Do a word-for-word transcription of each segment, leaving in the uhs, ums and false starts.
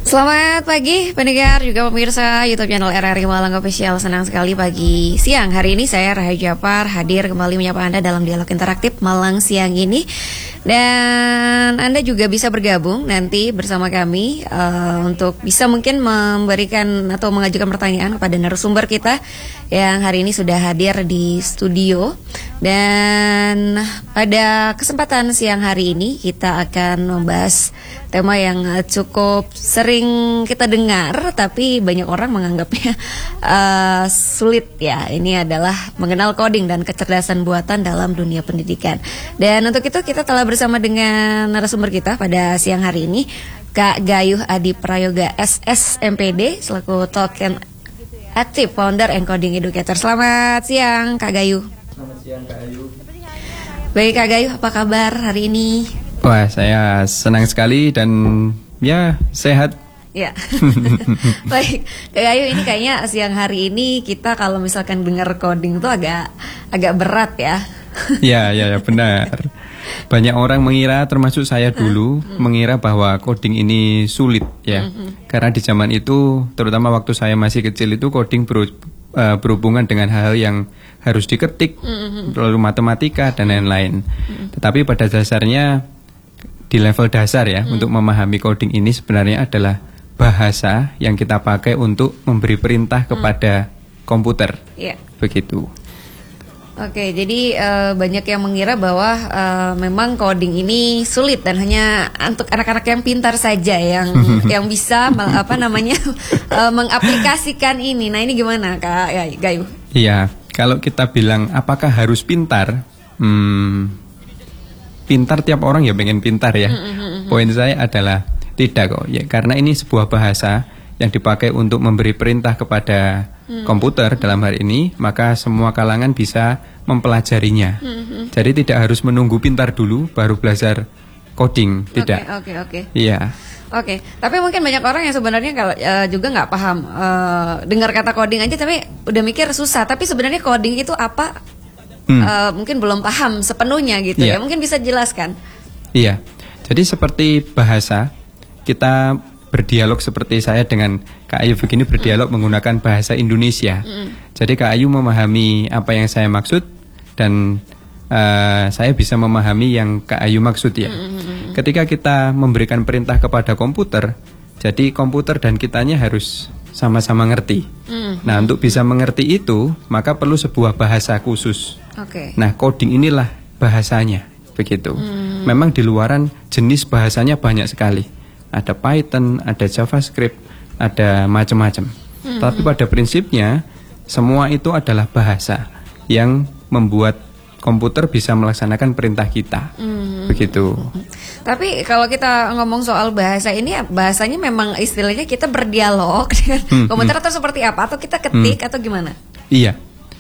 Selamat pagi pendengar juga pemirsa YouTube channel R R I Malang Official. Senang sekali pagi siang hari ini saya Rahayu Japar hadir kembali menyapa Anda dalam dialog interaktif Malang siang ini. Dan Anda juga bisa bergabung nanti bersama kami uh, untuk bisa mungkin memberikan atau mengajukan pertanyaan kepada narasumber kita yang hari ini sudah hadir di studio. Dan pada kesempatan siang hari ini kita akan membahas tema yang cukup sering kita dengar tapi banyak orang menganggapnya uh, sulit ya. Ini adalah mengenal coding dan kecerdasan buatan dalam dunia pendidikan. Dan untuk itu kita telah bersama dengan narasumber kita pada siang hari ini, Kak Gayuh Adi Prayoga S S M P D selaku Talk and Active Founder and Coding Educator. Selamat siang Kak Gayuh. Selamat siang Kak Ayu. Baik Kak Gayuh, apa kabar hari ini? Wah, saya senang sekali dan ya sehat. Ya. Baik, Kak Gayuh, ini kayaknya siang hari ini kita kalau misalkan dengar coding itu agak agak berat ya. Ya, ya, ya benar. Banyak orang mengira, termasuk saya dulu, hmm. mengira bahwa coding ini sulit ya. Hmm. Karena di zaman itu, terutama waktu saya masih kecil itu coding ber, uh, berhubungan dengan hal-hal yang harus diketik, hmm. lalu matematika dan lain-lain. Hmm. Tetapi pada dasarnya di level dasar ya, hmm. untuk memahami coding ini sebenarnya adalah bahasa yang kita pakai untuk memberi perintah kepada hmm. komputer. Yeah. Begitu. Oke, jadi uh, banyak yang mengira bahwa uh, memang coding ini sulit dan hanya untuk anak-anak yang pintar saja yang yang bisa apa namanya uh, mengaplikasikan ini. Nah, ini gimana Kak Gayuh? Iya, kalau kita bilang apakah harus pintar? Hmm, pintar tiap orang ya pengen pintar ya. Poin saya adalah tidak kok, ya karena ini sebuah bahasa yang dipakai untuk memberi perintah kepada hmm. komputer dalam hal ini, maka semua kalangan bisa mempelajarinya. Hmm. Jadi tidak harus menunggu pintar dulu baru belajar coding, tidak. Oke, oke, oke. Iya. Oke, tapi mungkin banyak orang yang sebenarnya kalau uh, juga nggak paham uh, dengar kata coding aja, tapi udah mikir susah. Tapi sebenarnya coding itu apa? Hmm. Uh, mungkin belum paham sepenuhnya gitu yeah. ya. Mungkin bisa jelaskan. Iya. Jadi seperti bahasa kita berdialog seperti saya dengan Kak Ayu begini berdialog mm. menggunakan bahasa Indonesia. Mm. Jadi Kak Ayu memahami apa yang saya maksud dan uh, saya bisa memahami yang Kak Ayu maksud ya. Mm. Ketika kita memberikan perintah kepada komputer, jadi komputer dan kitanya harus sama-sama ngerti. Mm. Nah, untuk bisa mengerti itu, maka perlu sebuah bahasa khusus. Okay. Nah, coding inilah bahasanya, begitu. Mm. Memang di luaran jenis bahasanya banyak sekali. Ada Python, ada JavaScript, ada macam-macam. Mm-hmm. Tapi pada prinsipnya semua itu adalah bahasa yang membuat komputer bisa melaksanakan perintah kita. Mm-hmm. Begitu. Tapi kalau kita ngomong soal bahasa ini, bahasanya memang istilahnya kita berdialog dengan mm-hmm. komputer atau seperti apa? Atau kita ketik mm. atau gimana? Iya.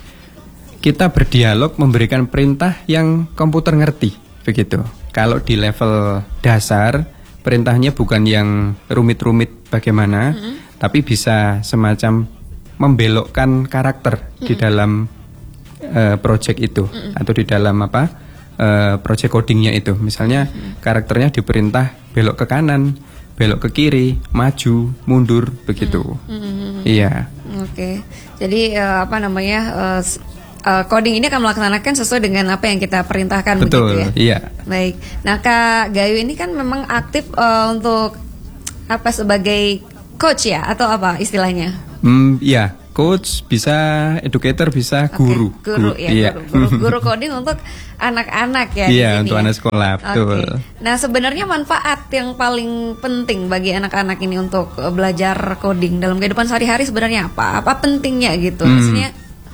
Kita berdialog memberikan perintah yang komputer ngerti. Begitu. Kalau di level dasar perintahnya bukan yang rumit-rumit bagaimana, mm-hmm. tapi bisa semacam membelokkan karakter mm-hmm. di dalam uh, project itu mm-hmm. atau di dalam apa uh, project codingnya itu. Misalnya mm-hmm. karakternya diperintah belok ke kanan, belok ke kiri, maju, mundur, begitu. Mm-hmm. Iya. Oke. Okay. Jadi uh, apa namanya? Uh, Uh, coding ini akan melaksanakan sesuai dengan apa yang kita perintahkan. Betul, begitu ya. Iya. Baik. Nah, Kak Gayuh ini kan memang aktif uh, untuk apa sebagai coach ya atau apa istilahnya? Hmm, iya, coach bisa, educator bisa, guru. Okay. Guru, guru ya, iya. guru, guru, guru coding untuk anak-anak ya. Iya, ya? untuk anak sekolah, betul. Okay. Nah, sebenarnya manfaat yang paling penting bagi anak-anak ini untuk uh, belajar coding dalam kehidupan sehari-hari sebenarnya apa? Apa pentingnya gitu? Hmm. Maksudnya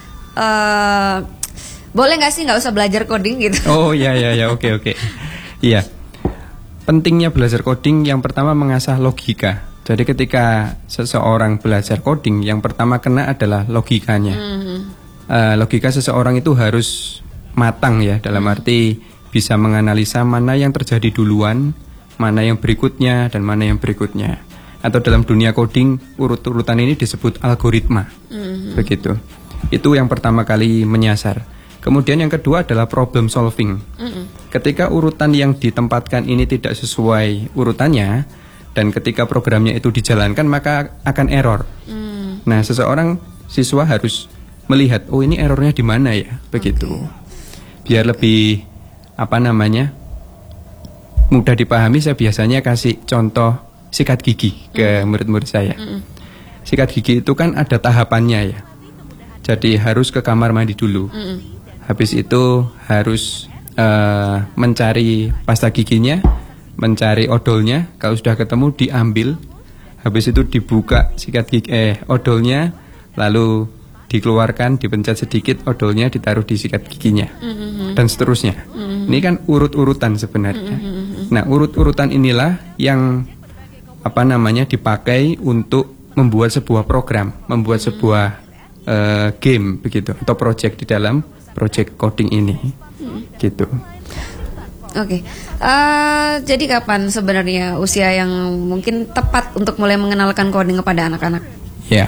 Uh, boleh nggak sih nggak usah belajar coding gitu? Oh ya ya ya oke oke. Iya. Pentingnya belajar coding yang pertama mengasah logika. Jadi ketika seseorang belajar coding, yang pertama kena adalah logikanya. Mm-hmm. uh, Logika seseorang itu harus matang ya, dalam arti bisa menganalisa mana yang terjadi duluan, mana yang berikutnya dan mana yang berikutnya. Atau dalam dunia coding urut-urutan ini disebut algoritma. Mm-hmm. Begitu. Itu yang pertama kali menyasar. Kemudian yang kedua adalah problem solving. Mm-mm. Ketika urutan yang ditempatkan ini tidak sesuai urutannya, dan ketika programnya itu dijalankan maka akan error. Hmm. Nah, seseorang siswa harus melihat, oh ini errornya di mana ya, begitu. Okay. Biar lebih apa namanya mudah dipahami, saya biasanya kasih contoh sikat gigi ke mm. murid-murid saya. Mm. Sikat gigi itu kan ada tahapannya ya. Jadi harus ke kamar mandi dulu. Mm. Habis itu harus uh, mencari pasta giginya, mencari odolnya. Kalau sudah ketemu diambil. Habis itu dibuka sikat gigi eh odolnya, lalu dikeluarkan, dipencet sedikit, odolnya ditaruh di sikat giginya, mm-hmm. dan seterusnya. Mm-hmm. Ini kan urut-urutan sebenarnya. Mm-hmm. Nah, urut-urutan inilah yang apa namanya dipakai untuk membuat sebuah program, membuat mm-hmm. sebuah uh, game begitu, atau project di dalam project coding ini, mm-hmm. gitu. Oke, okay. uh, jadi kapan sebenarnya usia yang mungkin tepat untuk mulai mengenalkan coding kepada anak-anak? Ya. Yeah.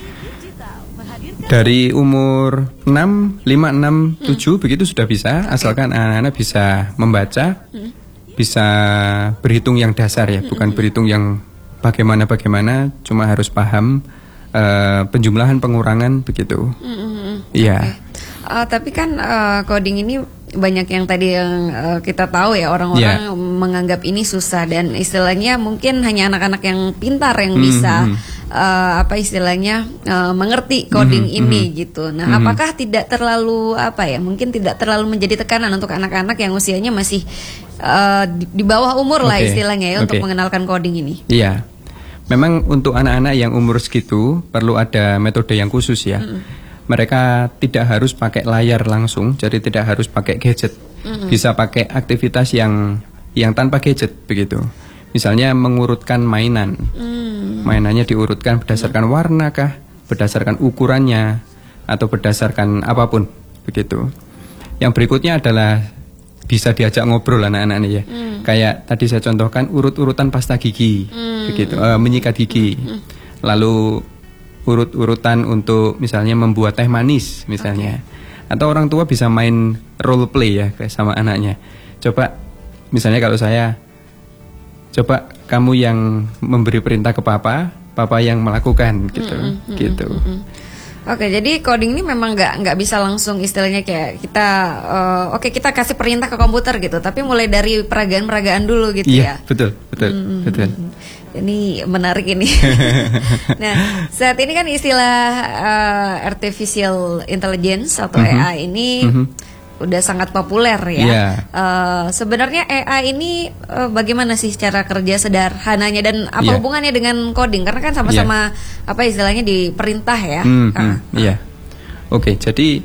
Dari umur enam, lima, enam, tujuh begitu sudah bisa, asalkan anak-anak bisa membaca, hmm. bisa berhitung yang dasar ya, bukan hmm. berhitung yang bagaimana-bagaimana, cuma harus paham uh, penjumlahan, pengurangan begitu. Iya. Hmm. Okay. Uh, tapi kan uh, coding ini banyak yang tadi yang uh, kita tahu ya, orang-orang yeah. menganggap ini susah, dan istilahnya mungkin hanya anak-anak yang pintar yang hmm. bisa Uh, apa istilahnya uh, mengerti coding mm-hmm, ini mm-hmm. gitu. Nah, mm-hmm. apakah tidak terlalu apa ya? Mungkin tidak terlalu menjadi tekanan untuk anak-anak yang usianya masih uh, di, di bawah umur okay. lah istilahnya ya, okay. untuk mengenalkan coding ini. Iya. Memang untuk anak-anak yang umur segitu perlu ada metode yang khusus ya. Mm-hmm. Mereka tidak harus pakai layar langsung, jadi tidak harus pakai gadget. Mm-hmm. Bisa pakai aktivitas yang yang tanpa gadget begitu. Misalnya mengurutkan mainan. Hmm. Mainannya diurutkan berdasarkan warna kah, berdasarkan ukurannya, atau berdasarkan apapun begitu. Yang berikutnya adalah bisa diajak ngobrol anak-anak ini ya. Hmm. Kayak tadi saya contohkan urut-urutan pasta gigi, hmm. begitu, uh, menyikat gigi. Hmm. Lalu urut-urutan untuk misalnya membuat teh manis misalnya. Okay. Atau orang tua bisa main role play ya sama anaknya. Coba misalnya kalau saya, coba kamu yang memberi perintah ke papa, papa yang melakukan gitu, mm-hmm, gitu. Mm-hmm. Oke, jadi coding ini memang nggak nggak bisa langsung istilahnya kayak kita, uh, oke okay, kita kasih perintah ke komputer gitu, tapi mulai dari peragaan-peragaan dulu gitu iya, ya. Betul, betul, mm-hmm. betul. Ini menarik ini. Nah, saat ini kan istilah uh, artificial intelligence atau mm-hmm. A I ini. Mm-hmm. udah sangat populer ya. Yeah. Uh, sebenarnya A I ini uh, bagaimana sih cara kerja sederhananya dan apa yeah. hubungannya dengan coding? Karena kan sama-sama yeah. apa istilahnya diperintah ya. Mm, uh. mm, yeah. Oke, okay, jadi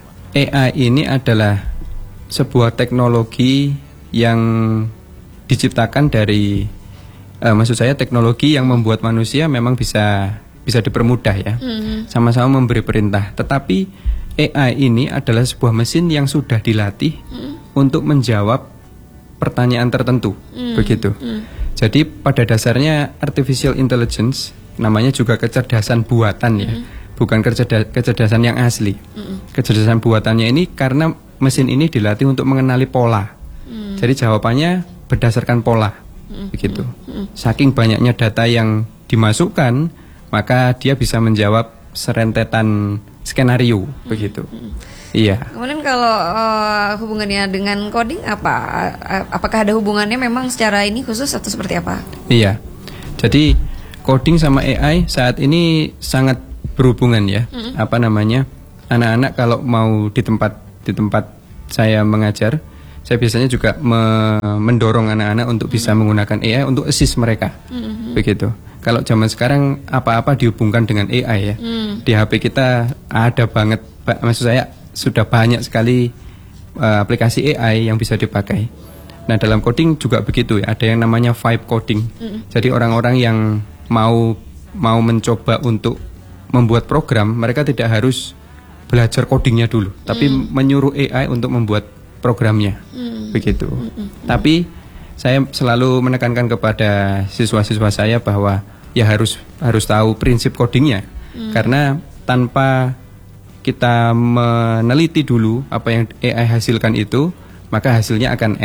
A I ini adalah sebuah teknologi yang diciptakan dari, uh, maksud saya teknologi yang membuat manusia memang bisa bisa dipermudah ya, mm-hmm. sama-sama memberi perintah. Tetapi A I ini adalah sebuah mesin yang sudah dilatih mm. untuk menjawab pertanyaan tertentu, mm. begitu. Mm. Jadi pada dasarnya artificial intelligence namanya juga kecerdasan buatan ya, mm. bukan kecerda- kecerdasan yang asli. Mm. Kecerdasan buatannya ini karena mesin ini dilatih untuk mengenali pola. Mm. Jadi jawabannya berdasarkan pola, mm. begitu. Mm. Saking banyaknya data yang dimasukkan, maka dia bisa menjawab serentetan skenario hmm. begitu. Hmm. Iya. Kemudian kalau uh, hubungannya dengan coding apa? Apakah ada hubungannya memang secara ini khusus atau seperti apa? Iya. Jadi coding sama A I saat ini sangat berhubungan ya. Hmm. Apa namanya? Anak-anak kalau mau di tempat di tempat saya mengajar, saya biasanya juga me- mendorong anak-anak untuk bisa hmm. menggunakan A I untuk assist mereka. Hmm. Begitu. Kalau zaman sekarang apa-apa dihubungkan dengan A I ya. Hmm. Di H P kita ada banget, maksud saya sudah banyak sekali uh, aplikasi A I yang bisa dipakai. Nah, dalam coding juga begitu ya. Ada yang namanya vibe coding. Hmm. Jadi orang-orang yang mau mau mencoba untuk membuat program, mereka tidak harus belajar codingnya dulu, hmm. tapi menyuruh A I untuk membuat programnya. Hmm. Begitu. Hmm. Tapi saya selalu menekankan kepada siswa-siswa saya bahwa ya harus harus tahu prinsip codingnya, hmm. karena tanpa kita meneliti dulu apa yang A I hasilkan itu, maka hasilnya akan error.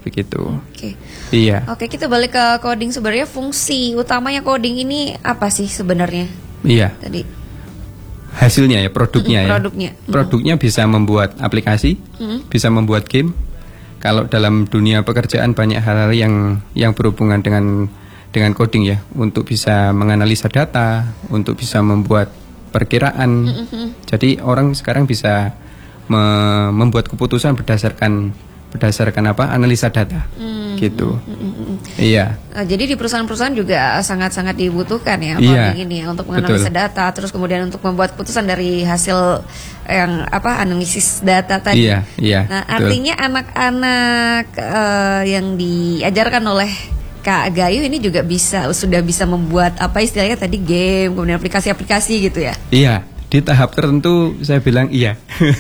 begitu. Oke. Iya. Oke, kita balik ke coding. Sebenarnya fungsi utamanya coding ini apa sih sebenarnya? Iya. Tadi hasilnya ya, produknya Mm, ya. produknya. Mm. Produknya bisa membuat aplikasi, Mm. bisa membuat game. Kalau dalam dunia pekerjaan banyak hal-hal yang yang berhubungan dengan dengan coding ya, untuk bisa menganalisa data, untuk bisa membuat perkiraan. Mm-hmm. Jadi orang sekarang bisa me- membuat keputusan berdasarkan berdasarkan apa? Analisa data. Mm. Gitu. Mm-hmm. Iya. Nah, jadi di perusahaan-perusahaan juga sangat-sangat dibutuhkan ya Iya, coding ini ya, untuk menganalisa betul. data, terus kemudian untuk membuat keputusan dari hasil yang apa analisis data tadi. Iya, iya. Nah, betul. artinya anak-anak eh, yang diajarkan oleh Kak Gayu ini juga bisa sudah bisa membuat apa istilahnya tadi game, kemudian aplikasi-aplikasi gitu ya. Iya, di tahap tertentu saya bilang iya.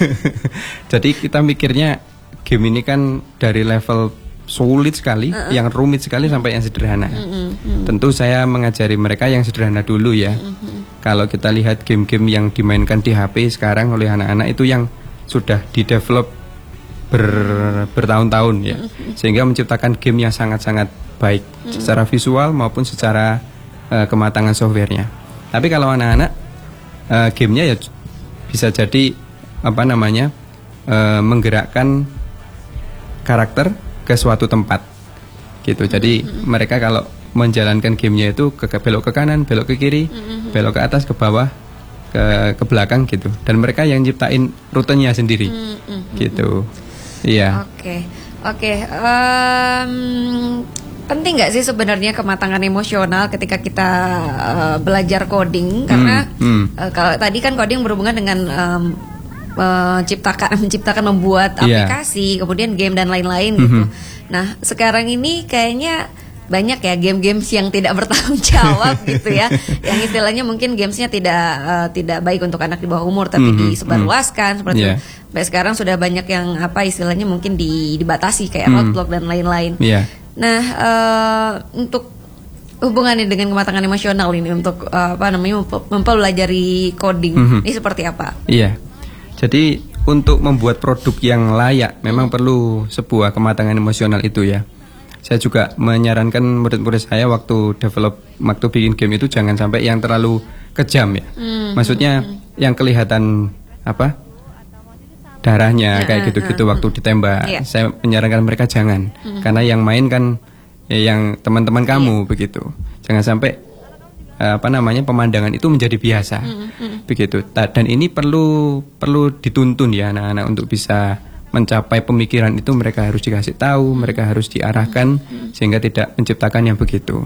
Jadi kita mikirnya game ini kan dari level sulit sekali, uh-uh. yang rumit sekali sampai yang sederhana. Uh-uh. Uh-uh. Tentu saya mengajari mereka yang sederhana dulu ya. Uh-uh. Kalau kita lihat game-game yang dimainkan di H P sekarang oleh anak-anak itu yang sudah di-develop ber, bertahun-tahun ya, uh-uh. sehingga menciptakan game yang sangat-sangat baik uh-uh. secara visual maupun secara uh, kematangan softwarenya. Tapi kalau anak-anak uh, gamenya ya bisa jadi apa namanya uh, menggerakkan karakter ke suatu tempat gitu. Jadi mm-hmm. mereka kalau menjalankan gamenya itu ke, ke belok ke kanan, belok ke kiri, mm-hmm. belok ke atas, ke bawah, ke ke belakang gitu. Dan mereka yang nyiptain rutenya sendiri, mm-hmm. gitu. Iya. Oke, oke. Um, penting nggak sih sebenarnya kematangan emosional ketika kita uh, belajar coding? Karena mm, mm. Uh, kalau tadi kan coding berhubungan dengan um, menciptakan menciptakan membuat aplikasi, yeah. kemudian game dan lain-lain mm-hmm. gitu. Nah, sekarang ini kayaknya banyak ya game-games yang tidak bertanggung jawab gitu ya. Yang istilahnya mungkin gamesnya tidak uh, tidak baik untuk anak di bawah umur tapi mm-hmm. disebarluaskan seperti yeah. itu. Sampai sekarang sudah banyak yang apa istilahnya mungkin di, dibatasi kayak mm. roadblock dan lain-lain. Yeah. Nah, uh, untuk hubungannya dengan kematangan emosional ini untuk uh, apa namanya mempelajari coding mm-hmm. ini seperti apa? Iya. Yeah. Jadi untuk membuat produk yang layak memang perlu sebuah kematangan emosional itu ya. Saya juga menyarankan murid-murid saya waktu develop, waktu bikin game itu jangan sampai yang terlalu kejam ya. Hmm. Maksudnya hmm. yang kelihatan apa darahnya kayak gitu-gitu waktu ditembak. Yeah. Saya menyarankan mereka jangan, hmm. karena yang main kan ya, yang teman-teman kamu yeah. begitu. Jangan sampai apa namanya pemandangan itu menjadi biasa, mm-hmm. begitu. Dan ini perlu perlu dituntun ya anak-anak untuk bisa mencapai pemikiran itu. Mereka harus dikasih tahu, mm-hmm. mereka harus diarahkan mm-hmm. sehingga tidak menciptakan yang begitu.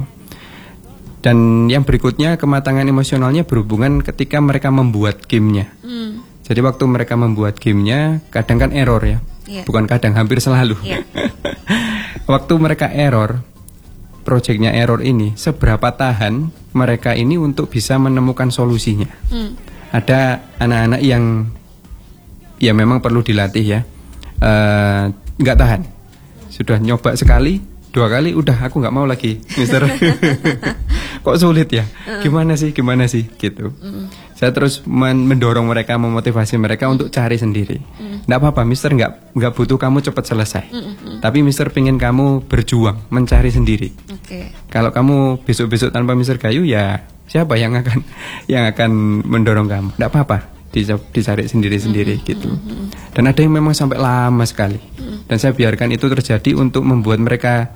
Dan yang berikutnya kematangan emosionalnya berhubungan ketika mereka membuat gamenya. Mm. Jadi waktu mereka membuat gamenya kadang kan error ya, yeah. bukan kadang, hampir selalu. Yeah. Waktu mereka error, proyeknya error ini, seberapa tahan mereka ini untuk bisa menemukan solusinya. Hmm. Ada anak-anak yang ya memang perlu dilatih ya, uh, nggak tahan. Sudah nyoba sekali, dua kali, udah aku nggak mau lagi, Mister. Kok sulit ya? Gimana sih, gimana sih, gitu. Hmm. Saya terus men- mendorong mereka, memotivasi mereka untuk cari sendiri. Mm. Nggak apa-apa, Mister nggak nggak butuh kamu cepat selesai. Mm-mm. Tapi Mister pengen kamu berjuang, mencari sendiri. Okay. Kalau kamu besok-besok tanpa Mister Gayu, ya siapa yang akan yang akan mendorong kamu? Nggak apa-apa, dicari sendiri-sendiri mm-hmm. gitu. Mm-hmm. Dan ada yang memang sampai lama sekali. Mm. Dan saya biarkan itu terjadi untuk membuat mereka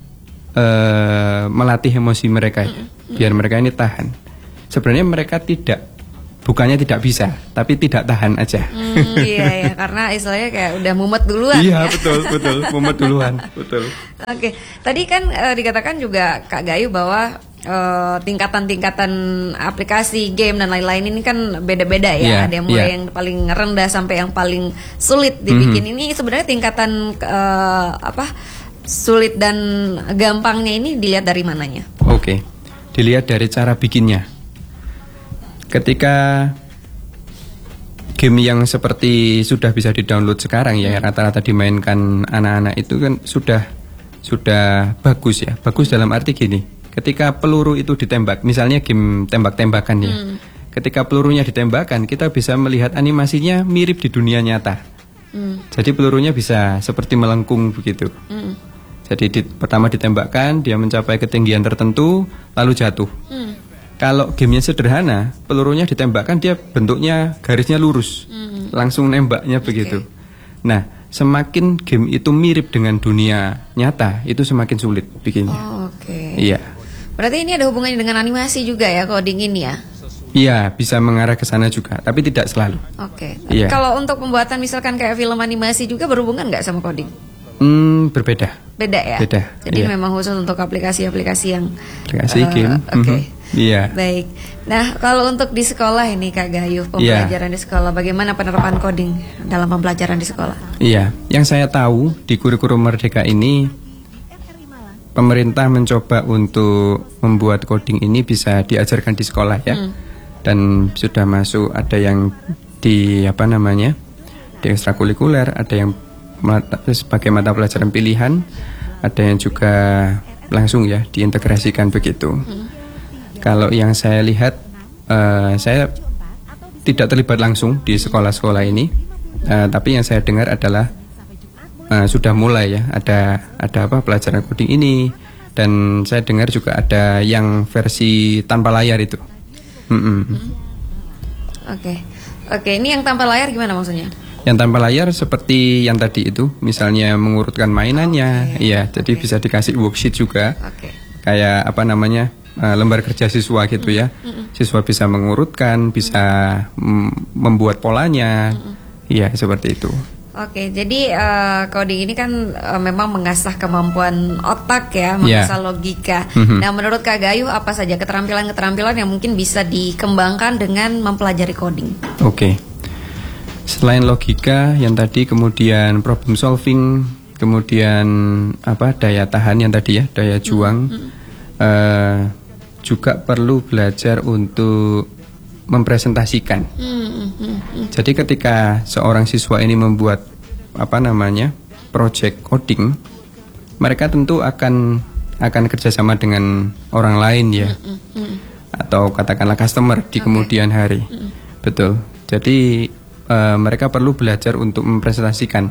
uh, melatih emosi mereka, mm-hmm. biar mereka ini tahan. Sebenarnya mereka tidak bukannya tidak bisa, tapi tidak tahan aja. Hmm, iya ya, karena istilahnya kayak udah mumet duluan. Iya, ya? betul, betul, mumet duluan, betul. Oke, tadi kan e, dikatakan juga Kak Gayu bahwa e, tingkatan-tingkatan aplikasi, game dan lain-lain ini kan beda-beda ya. Yeah, ada yang mulai yeah. yang paling rendah sampai yang paling sulit dibikin. Mm-hmm. Ini sebenarnya tingkatan e, apa sulit dan gampangnya ini dilihat dari mananya? Oke, okay. Dilihat dari cara bikinnya. Ketika game yang seperti sudah bisa di-download sekarang ya, rata-rata dimainkan anak-anak itu kan sudah sudah bagus ya. Bagus dalam arti gini, ketika peluru itu ditembak, misalnya game tembak-tembakan ya. Hmm. Ketika pelurunya ditembakkan, kita bisa melihat animasinya mirip di dunia nyata. Hmm. Jadi pelurunya bisa seperti melengkung begitu. Hmm. Jadi di, pertama ditembakkan, dia mencapai ketinggian tertentu, lalu jatuh. Hmm. Kalau gamenya sederhana, pelurunya ditembakkan, dia bentuknya garisnya lurus, hmm. langsung nembaknya okay. begitu. Nah, semakin game itu mirip dengan dunia nyata, itu semakin sulit bikinnya. Oh, oke. Okay. Iya. Berarti ini ada hubungannya dengan animasi juga ya, coding ini ya? Iya, bisa mengarah ke sana juga, tapi tidak selalu. Oke. Okay. Iya. Kalau untuk pembuatan misalkan kayak film animasi juga berhubungan nggak sama coding? Hmm, berbeda. Beda ya? Beda. Jadi iya. memang khusus untuk aplikasi-aplikasi yang aplikasi uh, game. Oke. Okay. Mm-hmm. Iya. Baik. Nah, kalau untuk di sekolah ini Kak Gayuh, pembelajaran yeah. di sekolah, bagaimana penerapan coding dalam pembelajaran di sekolah? Iya, yang saya tahu di kurikulum Merdeka ini pemerintah mencoba untuk membuat coding ini bisa diajarkan di sekolah ya. Hmm. Dan sudah masuk, ada yang di apa namanya? Di ekstrakurikuler, ada yang mata, sebagai mata pelajaran pilihan, ada yang juga langsung ya diintegrasikan begitu. Hmm. Kalau yang saya lihat, uh, saya tidak terlibat langsung di sekolah-sekolah ini, uh, tapi yang saya dengar adalah uh, sudah mulai ya, ada ada apa pelajaran coding ini, dan saya dengar juga ada yang versi tanpa layar itu. Oke, hmm. oke, okay. okay, ini yang tanpa layar gimana maksudnya? Yang tanpa layar seperti yang tadi itu, misalnya mengurutkan mainannya, okay. ya, okay. jadi bisa dikasih worksheet juga, okay. kayak apa namanya? Uh, lembar kerja siswa gitu ya. Mm-mm. Siswa bisa mengurutkan, bisa mm, membuat polanya. Iya, seperti itu. Oke, jadi uh, coding ini kan uh, memang mengasah kemampuan otak ya, mengasah yeah. logika. Mm-hmm. Nah, menurut Kak Gayuh apa saja keterampilan-keterampilan yang mungkin bisa dikembangkan dengan mempelajari coding? Oke. Selain logika yang tadi, kemudian problem solving, kemudian apa daya tahan yang tadi ya, daya juang. Mm-hmm. Uh, juga perlu belajar untuk mempresentasikan. Hmm, hmm, hmm. Jadi ketika seorang siswa ini membuat apa namanya project coding, mereka tentu akan akan kerjasama dengan orang lain ya, hmm, hmm. atau katakanlah customer di okay. kemudian hari. Hmm. Betul. Jadi uh, mereka perlu belajar untuk mempresentasikan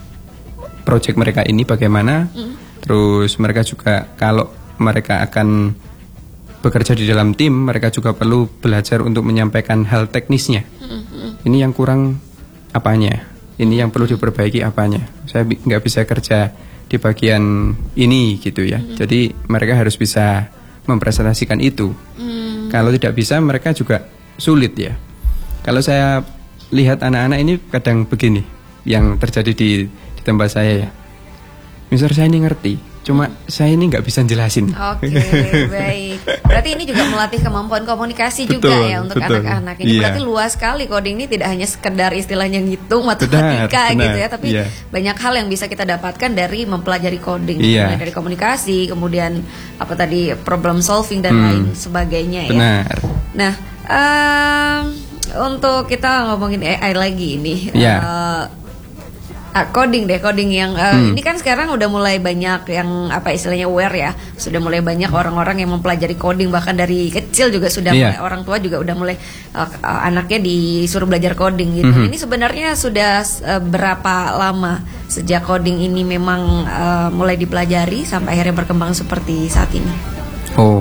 project mereka ini bagaimana. Hmm. Terus mereka juga kalau mereka akan bekerja di dalam tim, mereka juga perlu belajar untuk menyampaikan hal teknisnya. Mm-hmm. Ini yang kurang apanya, ini yang perlu diperbaiki apanya. Saya bi- nggak bisa kerja di bagian ini gitu ya. Mm-hmm. Jadi mereka harus bisa mempresentasikan itu. Mm-hmm. Kalau tidak bisa, mereka juga sulit ya. Kalau saya lihat anak-anak ini kadang begini, yang terjadi di, di tempat saya ya. Mister saya ini ngerti, cuma saya ini nggak bisa jelasin. Oke, okay, baik. Berarti ini juga melatih kemampuan komunikasi betul, juga ya untuk betul. anak-anak. Ini iya. berarti luas sekali coding ini, tidak hanya sekedar istilahnya ngitung matematika benar, gitu ya, tapi iya. banyak hal yang bisa kita dapatkan dari mempelajari coding, iya. mulai dari komunikasi, kemudian apa tadi problem solving dan hmm. lain sebagainya benar. ya. Nah, um, untuk kita ngomongin A I lagi ini. Iya. Uh, Ah, coding deh, coding yang uh, hmm. ini kan sekarang udah mulai banyak yang apa istilahnya aware ya, sudah mulai banyak orang-orang yang mempelajari coding, bahkan dari kecil juga sudah yeah. mulai, orang tua juga udah mulai uh, uh, anaknya disuruh belajar coding gitu. Mm-hmm. Ini sebenarnya sudah uh, berapa lama sejak coding ini memang uh, mulai dipelajari sampai akhirnya berkembang seperti saat ini? Oh,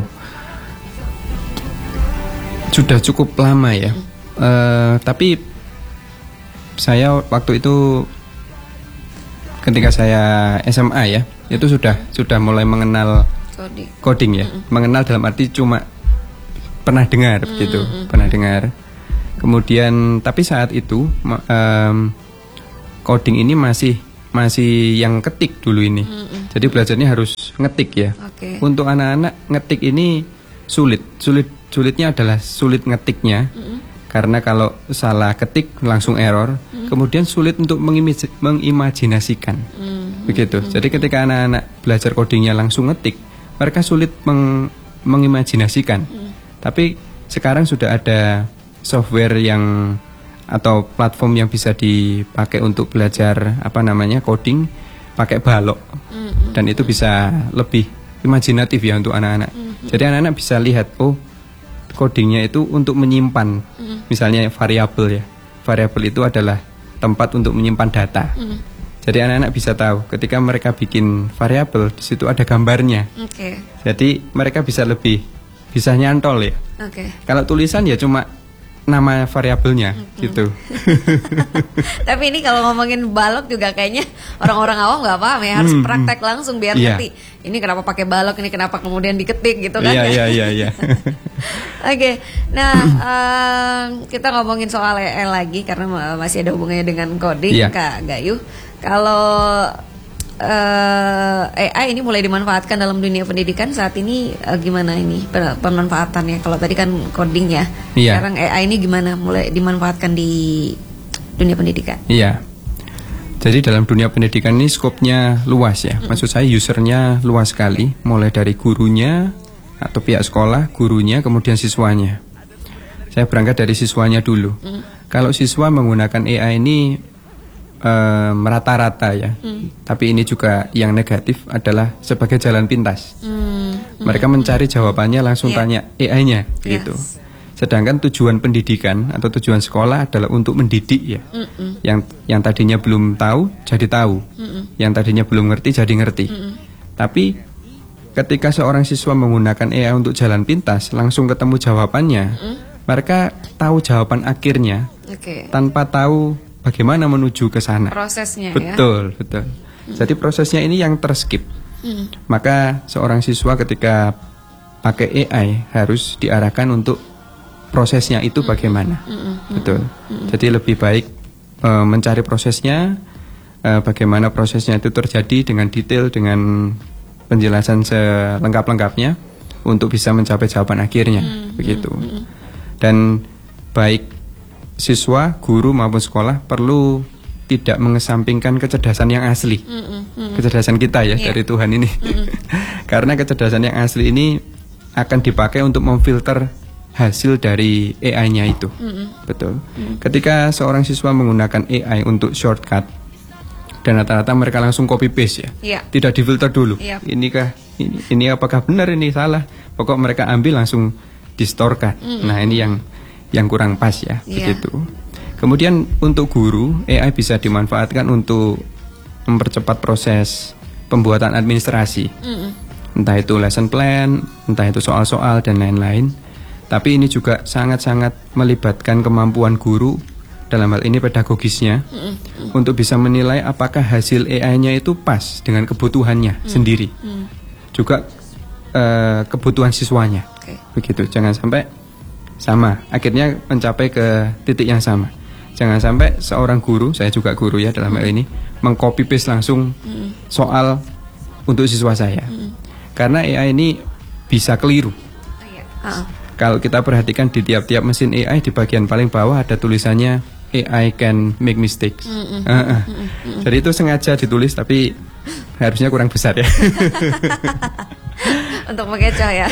sudah cukup lama ya. Hmm. Uh, tapi saya waktu itu ketika saya S M A ya, itu sudah sudah mulai mengenal coding, coding ya, mm-hmm. mengenal dalam arti cuma pernah dengar mm-hmm. gitu, pernah dengar. Kemudian tapi saat itu um, coding ini masih masih yang ketik dulu ini, mm-hmm. jadi belajarnya harus ngetik ya. Okay. Untuk anak-anak ngetik ini sulit, sulit sulitnya adalah sulit ngetiknya. Mm-hmm. Karena kalau salah ketik langsung error, hmm. kemudian sulit untuk mengimaj- mengimajinasikan, hmm. begitu. Hmm. Jadi ketika anak-anak belajar codingnya langsung ngetik, mereka sulit meng- mengimajinasikan. Hmm. Tapi sekarang sudah ada software yang atau platform yang bisa dipakai untuk belajar apa namanya coding, pakai balok, hmm. dan itu bisa lebih imajinatif ya untuk anak-anak. Hmm. Jadi anak-anak bisa lihat, oh, codingnya itu untuk menyimpan, mm. misalnya variabel ya. Variabel itu adalah tempat untuk menyimpan data. Mm. Jadi anak-anak bisa tahu ketika mereka bikin variabel di situ ada gambarnya. Oke. Jadi mereka bisa lebih bisa nyantol ya. Oke. Kalau tulisan ya cuma nama variabelnya okay. gitu. Tapi ini kalau ngomongin balok juga kayaknya orang-orang awam nggak paham ya, harus hmm, praktek hmm. langsung biar yeah. ngerti. Ini kenapa pakai balok, ini kenapa kemudian diketik gitu kan? Iya ya? iya iya. Oke, nah um, kita ngomongin soal E I lagi karena masih ada hubungannya dengan coding, yeah. Kak Gayu. Kalau uh, A I ini mulai dimanfaatkan dalam dunia pendidikan saat ini uh, gimana ini pemanfaatannya? Kalau tadi kan coding ya, yeah. Sekarang A I ini gimana mulai dimanfaatkan di dunia pendidikan? Iya. Yeah. Jadi dalam dunia pendidikan ini skopnya luas ya. Maksud saya usernya luas sekali, mulai dari gurunya atau pihak sekolah, gurunya, kemudian siswanya. Saya berangkat dari siswanya dulu. Mm. Kalau siswa menggunakan A I ini Um, rata-rata ya, hmm. tapi ini juga yang negatif adalah sebagai jalan pintas. hmm. Mereka mencari jawabannya langsung yeah. tanya A I-nya yes. gitu. Sedangkan tujuan pendidikan atau tujuan sekolah adalah untuk mendidik ya. Mm-mm. Yang yang tadinya belum tahu jadi tahu, Mm-mm. yang tadinya belum ngerti jadi ngerti. Mm-mm. Tapi ketika seorang siswa menggunakan A I untuk jalan pintas, langsung ketemu jawabannya, mm. mereka tahu jawaban akhirnya okay. tanpa tahu bagaimana menuju ke sana. Prosesnya betul, ya. Betul, betul. Jadi prosesnya ini yang terskip. Hmm. Maka seorang siswa ketika pakai A I harus diarahkan untuk prosesnya itu bagaimana. Hmm. Hmm. Betul. Hmm. Jadi lebih baik e, mencari prosesnya, e, bagaimana prosesnya itu terjadi dengan detail, dengan penjelasan selengkap-lengkapnya untuk bisa mencapai jawaban akhirnya. Hmm. Begitu. Hmm. Dan baik siswa, guru maupun sekolah perlu tidak mengesampingkan kecerdasan yang asli, mm -mm, mm. kecerdasan kita ya yeah. dari Tuhan ini, mm -mm. karena kecerdasan yang asli ini akan dipakai untuk memfilter hasil dari A I-nya itu, mm -mm. betul. Mm. Ketika seorang siswa menggunakan A I untuk shortcut, dan rata-rata mereka langsung copy paste ya, yeah. tidak difilter dulu, yeah. inikah ini, ini apakah benar ini salah, pokok mereka ambil langsung distorkan. Mm -mm. Nah ini yang yang kurang pas ya, yeah. begitu. Kemudian untuk guru, A I bisa dimanfaatkan untuk mempercepat proses pembuatan administrasi, mm. entah itu lesson plan, entah itu soal-soal dan lain-lain. Tapi ini juga sangat-sangat melibatkan kemampuan guru dalam hal ini pedagogisnya, mm. Mm. untuk bisa menilai apakah hasil A I-nya itu pas dengan kebutuhannya mm. sendiri, mm. juga uh, kebutuhan siswanya, okay. begitu. Jangan sampai sama, akhirnya mencapai ke titik yang sama. Jangan sampai seorang guru, saya juga guru ya dalam hal ini, mengcopy paste langsung mm. soal untuk siswa saya. Mm. Karena A I ini bisa keliru. Oh, iya. uh-uh. Kalau kita perhatikan di tiap-tiap mesin A I, di bagian paling bawah ada tulisannya A I can make mistakes. Mm-mm. Uh-uh. Mm-mm. Jadi itu sengaja ditulis, tapi harusnya kurang besar ya. Untuk mengecoh ya.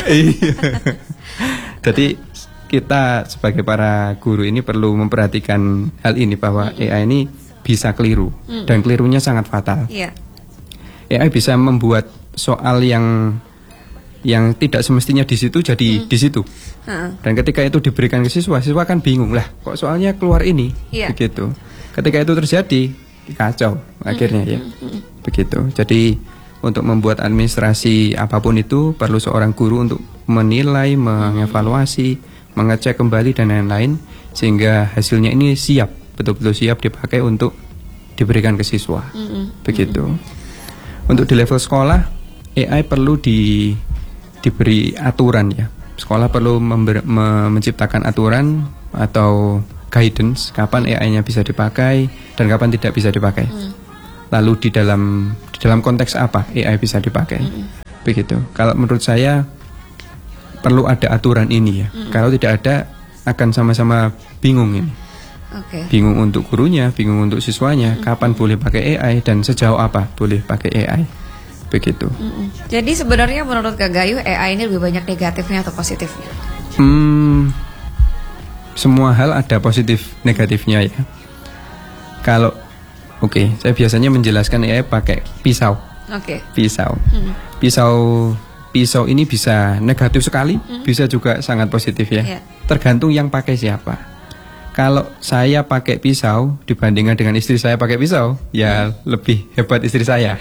Jadi kita sebagai para guru ini perlu memperhatikan hal ini, bahwa mm-hmm. A I ini bisa keliru, mm-hmm. dan kelirunya sangat fatal. Yeah. A I bisa membuat soal yang yang tidak semestinya di situ jadi mm-hmm. di situ. Uh-uh. Dan ketika itu diberikan ke siswa, siswa kan bingung, lah kok soalnya keluar ini, yeah. begitu. Ketika itu terjadi, kacau akhirnya mm-hmm. ya, mm-hmm. begitu. Jadi untuk membuat administrasi apapun itu perlu seorang guru untuk menilai, mengevaluasi, mm-hmm. mengecek kembali dan lain-lain, sehingga hasilnya ini siap, betul-betul siap dipakai untuk diberikan ke siswa. Mm-hmm. Begitu. Mm-hmm. Untuk di level sekolah, A I perlu di, diberi aturan ya. Sekolah perlu member, me, menciptakan aturan atau guidance kapan A I-nya bisa dipakai dan kapan tidak bisa dipakai. Mm. Lalu di dalam di dalam konteks apa A I bisa dipakai. Mm-hmm. Begitu. Kalau menurut saya perlu ada aturan ini ya. Mm-hmm. Kalau tidak ada, akan sama-sama bingung ini. Okay. Bingung untuk gurunya, bingung untuk siswanya, mm-hmm. kapan boleh pakai A I dan sejauh apa boleh pakai A I. Begitu. Mm-hmm. Jadi sebenarnya menurut Kak Gayu, A I ini lebih banyak negatifnya atau positifnya? Hmm, semua hal ada positif negatifnya ya. Kalau oke, okay, saya biasanya menjelaskan A I pakai pisau. Oke. Okay. Pisau. Mm-hmm. Pisau Pisau ini bisa negatif sekali, mm. bisa juga sangat positif ya. Yeah. Tergantung yang pakai siapa. kalau saya pakai pisau dibandingkan dengan istri saya pakai pisau, ya hmm. lebih hebat istri saya.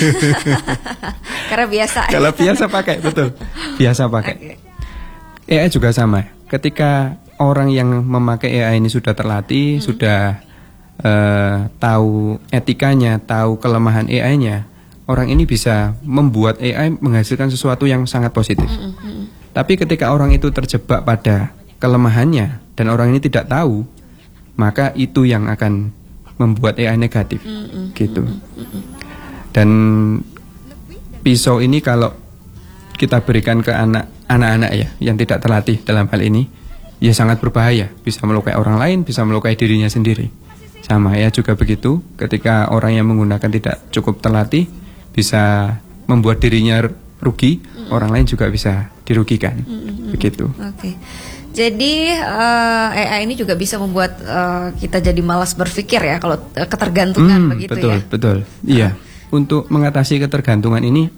Karena biasa. Kalau biasa pakai, betul. Biasa pakai. Okay. A I juga sama. Ketika orang yang memakai A I ini sudah terlatih, hmm. sudah uh, tahu etikanya, tahu kelemahan A I-nya, orang ini bisa membuat A I menghasilkan sesuatu yang sangat positif. Hmm. Hmm. Tapi ketika orang itu terjebak pada kelemahannya dan orang ini tidak tahu, maka itu yang akan membuat A I negatif, mm-hmm. gitu. Mm-hmm. Dan pisau ini kalau kita berikan ke anak anak-anak ya yang tidak terlatih dalam hal ini, ya sangat berbahaya, bisa melukai orang lain, bisa melukai dirinya sendiri. Sama ya juga begitu, ketika orang yang menggunakan tidak cukup terlatih bisa membuat dirinya rugi, mm-hmm. orang lain juga bisa dirugikan, mm-hmm. begitu. Oke. Okay. Jadi uh, A I ini juga bisa membuat uh, kita jadi malas berpikir ya kalau uh, ketergantungan hmm, begitu betul, ya. Betul, betul. Iya. Untuk mengatasi ketergantungan ini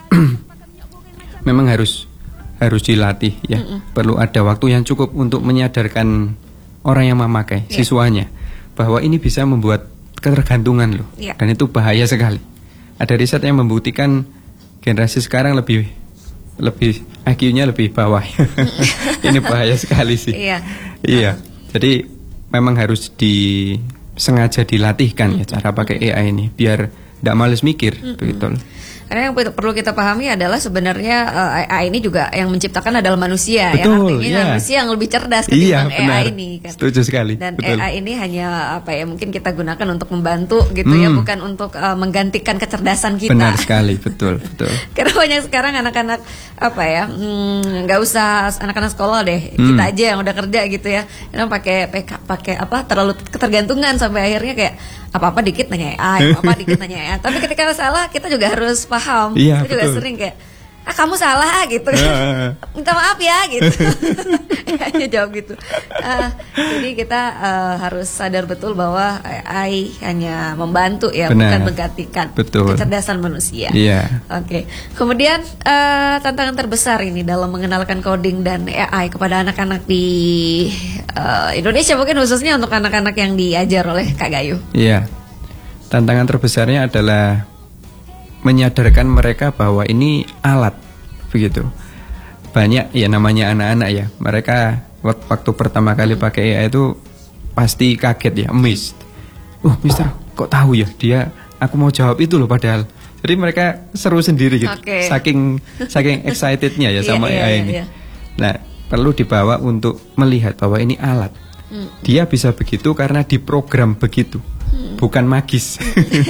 memang harus harus dilatih ya. Mm-mm. Perlu ada waktu yang cukup untuk menyadarkan orang yang memakai, yeah. siswanya, bahwa ini bisa membuat ketergantungan loh. Yeah. Dan itu bahaya sekali. Ada riset yang membuktikan generasi sekarang lebih lebih I Q-nya lebih bawah. Ini bahaya sekali sih. Iya. Iya. Jadi memang harus disengaja dilatihkan ya cara pakai A I ini biar tidak males mikir, mm-hmm. begitu. Karena yang perlu kita pahami adalah sebenarnya uh, A I ini juga yang menciptakan adalah manusia. Betul, yang artinya ya. manusia yang lebih cerdas ketimbang iya, A I ini kan. Setuju sekali. Dan betul. A I ini hanya apa ya mungkin kita gunakan untuk membantu gitu hmm. ya, bukan untuk uh, menggantikan kecerdasan kita. Benar sekali, betul, betul. Karena banyak sekarang anak-anak apa ya nggak hmm, usah anak-anak sekolah deh, hmm. kita aja yang udah kerja gitu ya, karena pakai pakai apa terlalu ketergantungan sampai akhirnya kayak apa-apa dikit nanya A I, apa-apa dikit nanya A I. Tapi ketika salah kita juga harus paham. Iya, saya juga betul. sering kayak ah kamu salah gitu, minta maaf ya gitu. Hanya jawab gitu. Uh, jadi kita uh, harus sadar betul bahwa A I hanya membantu ya, benar. Bukan menggantikan betul. kecerdasan manusia. Iya. Oke. Okay. Kemudian uh, tantangan terbesar ini dalam mengenalkan coding dan A I kepada anak-anak di uh, Indonesia, mungkin khususnya untuk anak-anak yang diajar oleh Kak Gayu. Iya. Tantangan terbesarnya adalah menyadarkan mereka bahwa ini alat, begitu. Banyak ya namanya anak-anak ya, mereka waktu pertama kali pakai A I itu pasti kaget ya, amazed. Oh, Mister, kok tahu ya dia? Aku mau jawab itu loh padahal. Jadi mereka seru sendiri gitu, okay. saking saking excitednya ya sama yeah, A I yeah, ini. Yeah. Nah, perlu dibawa untuk melihat bahwa ini alat. Hmm. Dia bisa begitu karena diprogram begitu. Bukan magis.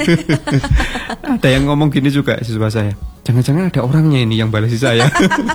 Ada yang ngomong gini juga siswa saya, jangan-jangan ada orangnya ini yang balesi saya.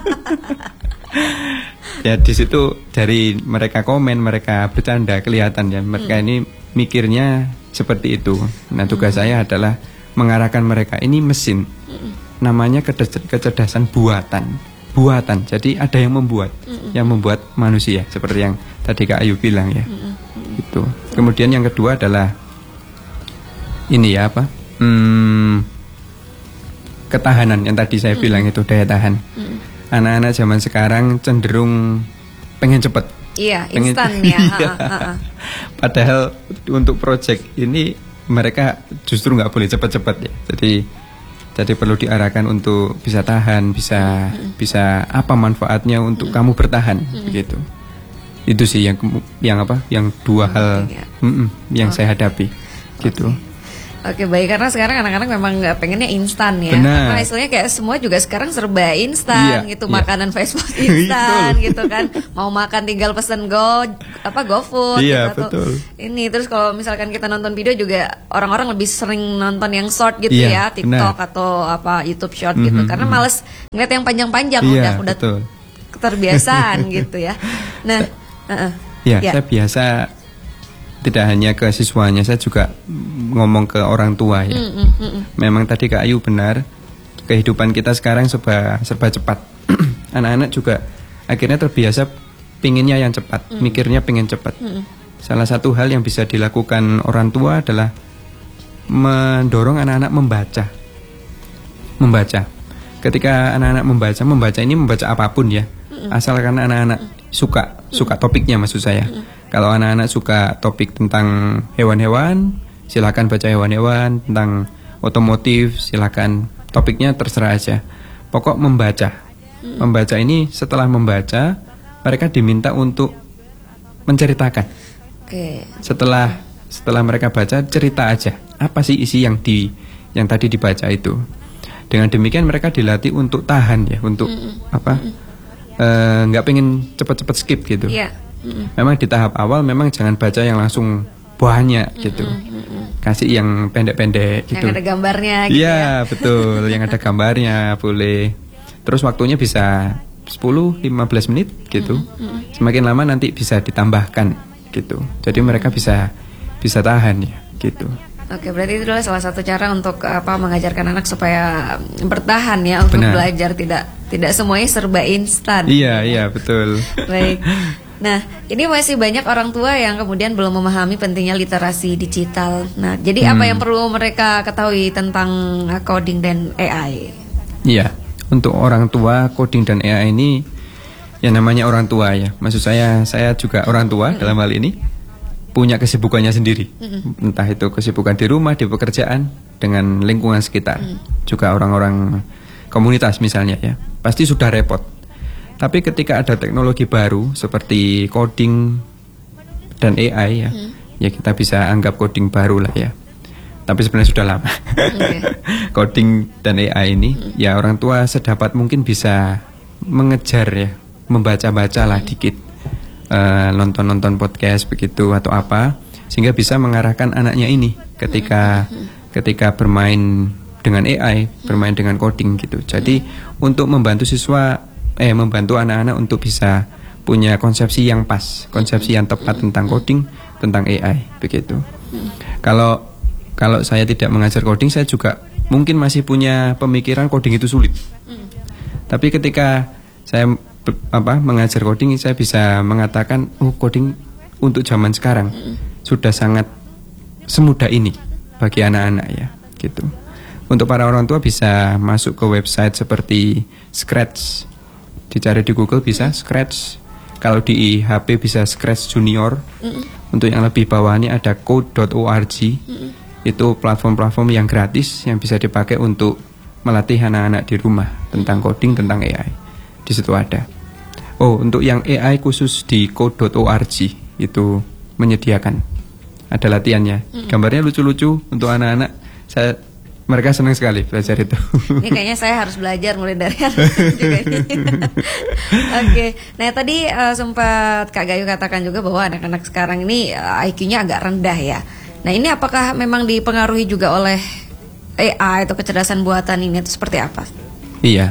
Ya di situ dari mereka komen, mereka bercanda kelihatan ya mereka hmm. ini mikirnya seperti itu. Nah tugas hmm. saya adalah mengarahkan mereka, ini mesin, hmm. namanya kecerdasan buatan, buatan. Jadi ada yang membuat, hmm. yang membuat manusia seperti yang tadi Kak Ayu bilang ya. Hmm. Itu. Kemudian yang kedua adalah ini ya apa hmm, ketahanan yang tadi saya mm. bilang itu daya tahan. Mm. Anak-anak zaman sekarang cenderung pengen cepat. Iya, pengen, instan ya. Iya. Padahal untuk project ini mereka justru nggak boleh cepat-cepat ya. Jadi jadi perlu diarahkan untuk bisa tahan, bisa mm. bisa apa manfaatnya untuk mm. kamu bertahan, mm. begitu. Itu sih yang yang apa yang dua mm, hal ya. mm, yang oh. saya hadapi, gitu. Okay. Oke baik, karena sekarang anak-anak memang nggak pengennya instan ya. Benar. Karena istilahnya kayak semua juga sekarang serba instan iya, gitu, iya. makanan fast food instan gitu kan. Mau makan tinggal pesen go apa GoFood iya, gitu. Betul. Ini terus kalau misalkan kita nonton video juga orang-orang lebih sering nonton yang short gitu iya, ya, TikTok benar. Atau apa YouTube short mm-hmm, gitu. Karena mm-hmm. males ngeliat yang panjang-panjang iya, udah udah betul. keterbiasaan gitu ya. Nah, uh-uh. ya, ya saya biasa tidak hanya ke siswanya, saya juga ngomong ke orang tua ya. Mm, mm, mm. Memang tadi Kak Ayu benar, kehidupan kita sekarang serba serba cepat. Anak-anak juga akhirnya terbiasa pinginnya yang cepat, mm. mikirnya pengen cepat. Mm. Salah satu hal yang bisa dilakukan orang tua adalah mendorong anak-anak membaca. Membaca. Ketika anak-anak membaca, membaca ini membaca apapun ya. Mm. Asalkan anak-anak mm. suka, suka topiknya maksud saya. Mm. Kalau anak-anak suka topik tentang hewan-hewan, silakan baca hewan-hewan. Tentang otomotif, silakan. Topiknya terserah aja. Pokok membaca. Hmm. Membaca ini setelah membaca, mereka diminta untuk menceritakan. Oke. Setelah setelah mereka baca, cerita aja. Apa sih isi yang di yang tadi dibaca itu? Dengan demikian mereka dilatih untuk tahan ya, untuk hmm. apa? nggak uh, pengen cepat-cepat skip gitu. Yeah. Mm-mm. Memang di tahap awal memang jangan baca yang langsung banyak gitu. Mm-mm, mm-mm. Kasih yang pendek-pendek gitu. Yang ada gambarnya gitu ya. ya. Betul, yang ada gambarnya boleh. Terus waktunya bisa sepuluh sampai lima belas menit gitu. Mm-mm. Semakin lama nanti bisa ditambahkan gitu. Jadi mereka bisa bisa tahan ya gitu. Oke, berarti itu adalah salah satu cara untuk apa mengajarkan anak supaya bertahan ya untuk Benar. belajar, tidak tidak semuanya serba instan. Iya, iya, betul. Baik. Nah, ini masih banyak orang tua yang kemudian belum memahami pentingnya literasi digital. Nah, jadi hmm. apa yang perlu mereka ketahui tentang coding dan A I? Iya, untuk orang tua coding dan A I ini ya namanya orang tua ya. Maksud saya, saya juga orang tua hmm. dalam hal ini punya kesibukannya sendiri. Hmm. Entah itu kesibukan di rumah, di pekerjaan, dengan lingkungan sekitar. Hmm. Juga orang-orang komunitas misalnya ya. Pasti sudah repot. Tapi ketika ada teknologi baru seperti coding dan A I ya, hmm. ya kita bisa anggap coding baru lah ya. Tapi sebenarnya sudah lama. Okay. Coding dan A I ini, hmm. ya orang tua sedapat mungkin bisa mengejar ya, membaca-baca lah hmm. dikit, uh, nonton-nonton podcast begitu atau apa, sehingga bisa mengarahkan anaknya ini ketika hmm. ketika bermain dengan A I, hmm. bermain dengan coding gitu. Jadi hmm. untuk membantu siswa eh membantu anak-anak untuk bisa punya konsepsi yang pas, konsepsi yang tepat tentang coding, tentang A I begitu. Kalau kalau saya tidak mengajar coding, saya juga mungkin masih punya pemikiran coding itu sulit. Tapi ketika saya apa mengajar coding, saya bisa mengatakan, oh coding untuk zaman sekarang sudah sangat semudah ini bagi anak-anak ya, gitu. Untuk para orang tua bisa masuk ke website seperti Scratch. Dicari di Google bisa Scratch. Kalau di H P bisa Scratch Junior. Mm-mm. Untuk yang lebih bawah ini ada code dot org. Mm-mm. Itu platform-platform yang gratis yang bisa dipakai untuk melatih anak-anak di rumah tentang coding, tentang A I. Di situ ada. Oh, untuk yang A I khusus di code dot org itu menyediakan. Ada latihannya. Mm-mm. Gambarnya lucu-lucu untuk anak-anak. Saya Mereka senang sekali belajar itu. Ini kayaknya saya harus belajar mulai dari anak juga ini. Oke, nah tadi uh, sempat Kak Gayu katakan juga bahwa anak-anak sekarang ini uh, I Q-nya agak rendah ya. Nah ini apakah memang dipengaruhi juga oleh A I atau kecerdasan buatan ini atau seperti apa? Iya.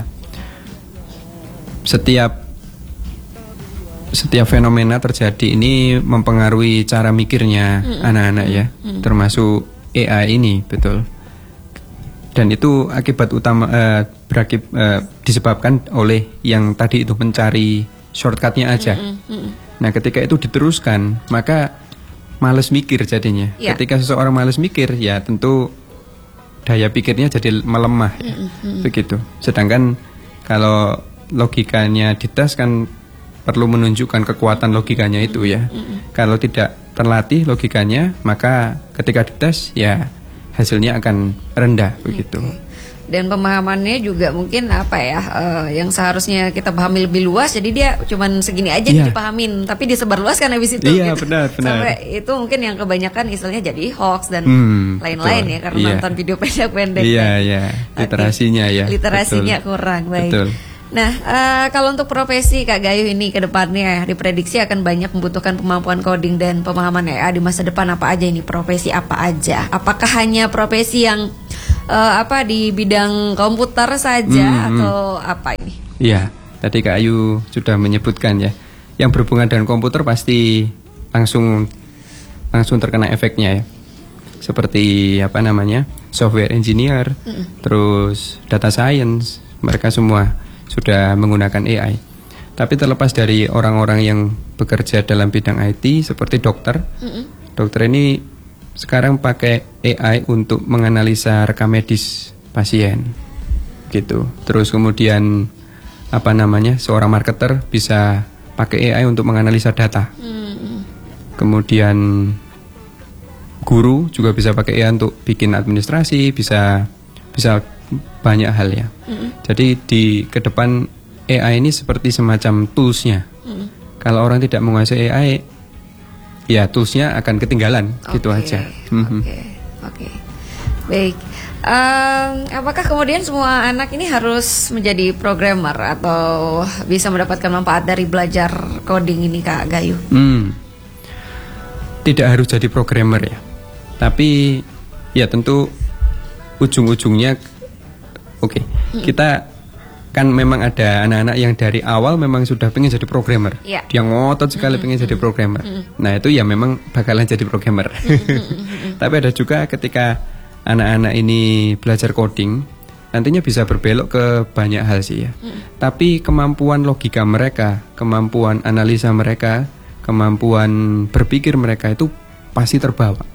Setiap setiap fenomena terjadi ini mempengaruhi cara mikirnya mm-hmm. anak-anak ya, mm-hmm. termasuk A I ini, betul. Dan itu akibat utama uh, berakib, uh, disebabkan oleh yang tadi itu mencari shortcutnya aja. Mm-hmm. Nah ketika itu diteruskan, maka males mikir jadinya. Yeah. Ketika seseorang males mikir, ya tentu daya pikirnya jadi melemah, ya. Mm-hmm. Begitu. Sedangkan kalau logikanya dites kan perlu menunjukkan kekuatan logikanya itu ya. Mm-hmm. Kalau tidak terlatih logikanya, maka ketika dites ya hasilnya akan rendah begitu. Okay. Dan pemahamannya juga mungkin apa ya, uh, yang seharusnya kita pahami lebih luas, jadi dia cuman segini aja yeah. dipahamin, tapi disebarluaskan habis itu. Iya gitu. benar benar. Sampai itu mungkin yang kebanyakan istilahnya jadi hoax dan hmm, lain-lain betul. Ya karena yeah. nonton video pendek-pendek. Iya yeah, iya. Yeah. Literasinya okay. ya. Literasinya betul. kurang baik. Betul. Nah, uh, kalau untuk profesi Kak Gayu ini ke depannya diprediksi akan banyak membutuhkan kemampuan coding dan pemahaman A I di masa depan. Apa aja ini profesi apa aja? Apakah hanya profesi yang uh, apa di bidang komputer saja hmm, atau hmm. apa ini? Iya, tadi Kak Ayu sudah menyebutkan ya. Yang berhubungan dengan komputer pasti langsung langsung terkena efeknya ya. Seperti apa namanya? Software engineer, hmm. terus data science, mereka semua sudah menggunakan A I. Tapi terlepas dari orang-orang yang bekerja dalam bidang I T seperti dokter, mm-hmm. dokter ini sekarang pakai A I untuk menganalisa rekam medis pasien, gitu. Terus kemudian apa namanya, seorang marketer bisa pakai A I untuk menganalisa data, mm-hmm. Kemudian guru juga bisa pakai A I untuk bikin administrasi, bisa bisa banyak hal ya. Mm-hmm. Jadi di ke depan A I ini seperti semacam toolsnya. Mm-hmm. Kalau orang tidak menguasai A I, ya toolsnya akan ketinggalan, okay. gitu aja. Oke, mm-hmm. oke, okay. Baik. Um, apakah kemudian semua anak ini harus menjadi programmer atau bisa mendapatkan manfaat dari belajar coding ini, Kak Gayu? Hmm. Tidak harus jadi programmer ya, tapi ya tentu ujung-ujungnya oke. Okay, hmm. Kita kan memang ada anak-anak yang dari awal memang sudah pengen jadi programmer. Yeah. Dia ngotot sekali hmm. pengen jadi programmer. Hmm. Nah itu ya memang bakalan jadi programmer. Hmm. Tapi ada juga ketika anak-anak ini belajar coding, nantinya bisa berbelok ke banyak hal sih ya. Hmm. Tapi kemampuan logika mereka, kemampuan analisa mereka, kemampuan berpikir mereka itu pasti terbawa.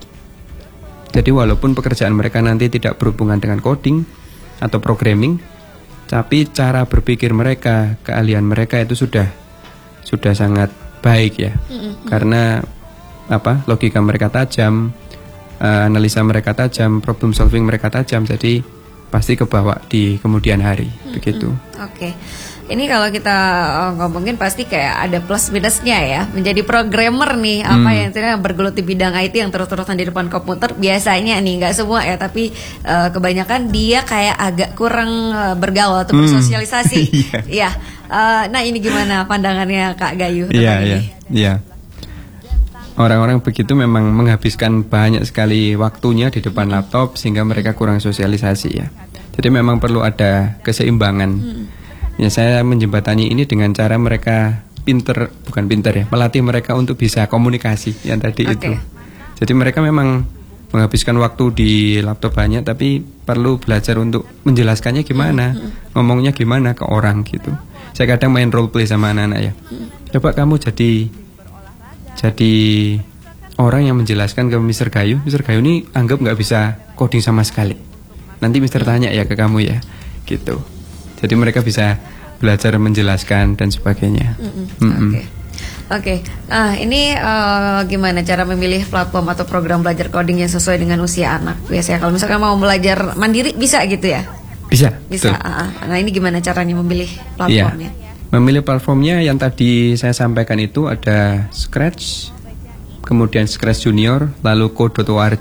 Jadi walaupun pekerjaan mereka nanti tidak berhubungan dengan coding atau programming, tapi cara berpikir mereka, keahlian mereka itu sudah sudah sangat baik ya. Hmm. Karena apa? Logika mereka tajam. Uh, analisa mereka tajam, problem solving mereka tajam, jadi pasti kebawa di kemudian hari, hmm, begitu. Hmm, Oke, okay. Ini kalau kita ngomongin pasti kayak ada plus minusnya ya. Menjadi programmer nih, hmm. apa yang tidak bergelut di bidang I T yang terus-terusan di depan komputer, biasanya nih nggak semua ya, tapi uh, kebanyakan dia kayak agak kurang uh, bergaul atau bersosialisasi. Hmm. Ya, uh, nah ini gimana pandangannya Kak Gayu tentang yeah, ini? Iya, iya. Orang-orang begitu memang menghabiskan banyak sekali waktunya di depan laptop sehingga mereka kurang sosialisasi ya. Jadi memang perlu ada keseimbangan. Hmm. Ya saya menjembatani ini dengan cara mereka pinter, bukan pinter ya, melatih mereka untuk bisa komunikasi yang tadi okay. itu. Jadi mereka memang menghabiskan waktu di laptop banyak, tapi perlu belajar untuk menjelaskannya gimana, hmm. ngomongnya gimana ke orang gitu. Saya kadang main role play sama anak-anak ya. Hmm. Coba kamu jadi Jadi orang yang menjelaskan ke mister Gayu, mister Gayu ini anggap nggak bisa coding sama sekali. Nanti mister tanya ya ke kamu ya, gitu. Jadi mereka bisa belajar menjelaskan dan sebagainya. Oke, oke. Ah ini uh, gimana cara memilih platform atau program belajar coding yang sesuai dengan usia anak? Biasanya kalau misalkan mau belajar mandiri bisa gitu ya? Bisa. Bisa. Uh, nah ini gimana caranya memilih platformnya? Iya. Memilih platformnya yang tadi saya sampaikan itu ada Scratch, kemudian Scratch Junior, lalu code dot org.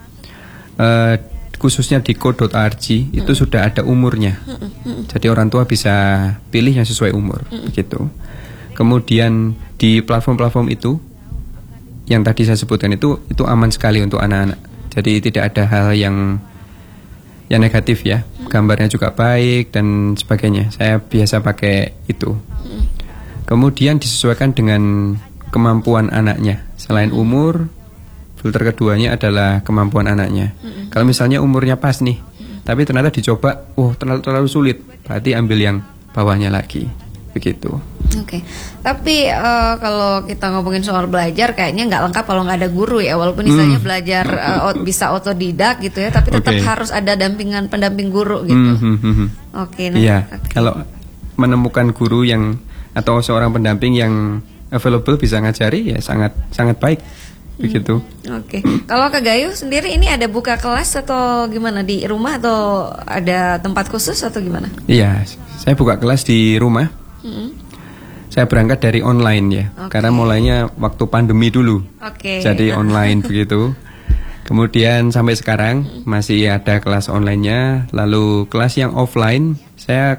Uh, khususnya di code dot org hmm. itu sudah ada umurnya. Hmm. Jadi orang tua bisa pilih yang sesuai umur, hmm. begitu. Kemudian di platform-platform itu yang tadi saya sebutkan itu itu aman sekali untuk anak-anak. Jadi tidak ada hal yang yang negatif ya, gambarnya juga baik dan sebagainya. Saya biasa pakai itu. Kemudian disesuaikan dengan kemampuan anaknya. Selain umur, filter keduanya adalah kemampuan anaknya. Kalau misalnya umurnya pas nih, tapi ternyata dicoba, oh terlalu terlalu sulit, berarti ambil yang bawahnya lagi, begitu. Oke, okay. Tapi uh, kalau kita ngomongin soal belajar, kayaknya nggak lengkap kalau nggak ada guru ya. Walaupun misalnya hmm. belajar uh, bisa otodidak gitu ya, tapi tetap okay. harus ada dampingan pendamping guru gitu. Hmm, hmm, hmm. Oke, okay, nah, iya. Okay. Kalau menemukan guru yang atau seorang pendamping yang available bisa ngajari ya sangat sangat baik, begitu. Hmm. Oke, okay. Kalau Kak Gayu sendiri ini ada buka kelas atau gimana di rumah atau ada tempat khusus atau gimana? Iya, saya buka kelas di rumah. Hmm. Saya berangkat dari online ya, okay. karena mulainya waktu pandemi dulu, okay. jadi online begitu. Kemudian sampai sekarang masih ada kelas online-nya, lalu kelas yang offline saya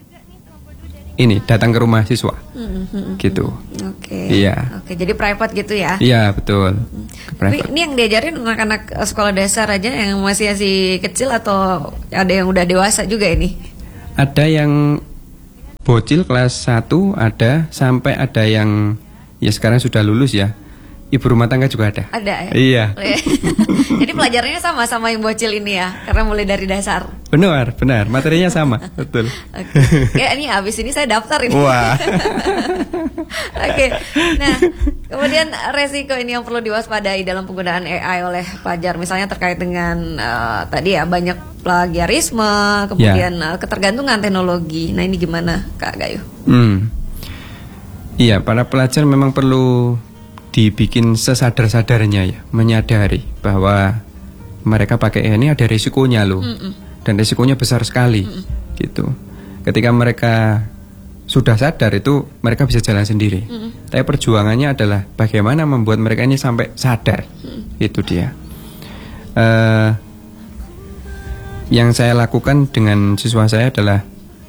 ini datang ke rumah siswa, mm-hmm. gitu. Oke. Okay. Iya. Oke, okay, jadi private gitu ya? Iya betul. Tapi ini yang diajarin anak-anak sekolah dasar aja yang masih masih kecil atau ada yang udah dewasa juga ini? Ada yang bocil kelas satu ada, sampai ada yang ya sekarang sudah lulus ya. Ibu rumah tangga juga ada. Ada ya? Iya. Jadi pelajarannya sama sama yang bocil ini ya, karena mulai dari dasar. Benar, benar. Materinya sama, betul. Oke. Ya ini habis ini saya daftar ini. Wah. Oke. Nah, kemudian resiko ini yang perlu diwaspadai dalam penggunaan A I oleh pelajar, misalnya terkait dengan uh, tadi ya banyak plagiarisme, kemudian ya. uh, ketergantungan teknologi. Nah ini gimana Kak Gayu? Hmm. Iya, para pelajar memang perlu dibikin sesadar-sadarnya ya, menyadari bahwa mereka pakai A I ini ada risikonya loh, Mm-mm. dan risikonya besar sekali, Mm-mm. gitu. Ketika mereka sudah sadar itu mereka bisa jalan sendiri. Mm-mm. Tapi perjuangannya adalah bagaimana membuat mereka ini sampai sadar, Mm-mm. itu dia. Uh, yang saya lakukan dengan siswa saya adalah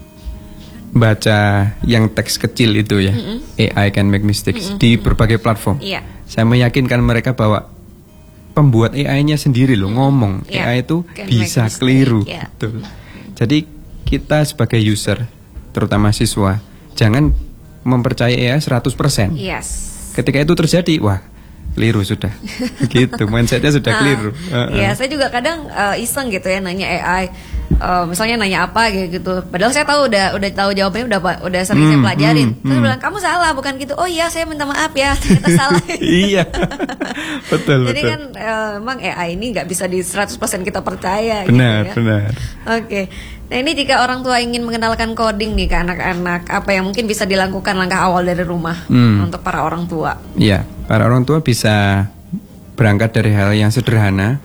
baca yang teks kecil itu ya, mm-hmm. A I can make mistakes, mm-hmm. di berbagai platform. Yeah. Saya meyakinkan mereka bahwa pembuat A I-nya sendiri loh ngomong, yeah. A I itu can bisa keliru. Yeah. Betul. Jadi kita sebagai user, terutama siswa, jangan mempercayai A I seratus persen. Yes. Ketika itu terjadi, wah keliru sudah, gitu, mindsetnya sudah nah, keliru. Iya, uh-uh. saya juga kadang uh, iseng gitu ya nanya A I. Uh, misalnya nanya apa gitu, padahal saya tahu udah udah tahu jawabannya, udah udah sering hmm, saya pelajarin. Hmm, Terus hmm. bilang kamu salah, bukan gitu. Oh iya, saya minta maaf ya, ternyata salah. Iya, betul. Jadi betul. kan uh, emang A I ini nggak bisa di seratus persen kita percaya. Benar, gitu ya. benar. Oke. Okay. Nah ini jika orang tua ingin mengenalkan coding nih ke anak-anak, apa yang mungkin bisa dilakukan langkah awal dari rumah hmm. untuk para orang tua? Iya, para orang tua bisa berangkat dari hal yang sederhana,